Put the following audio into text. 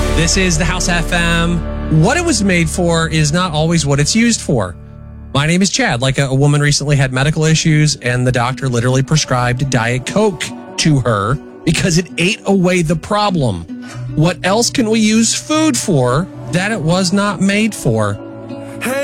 This is the House FM. What it was made for is not always what it's used for. My name is Chad. Like a woman recently had medical issues and the doctor literally prescribed Diet Coke to her because it ate away the problem. What else can we use food for that it was not made for?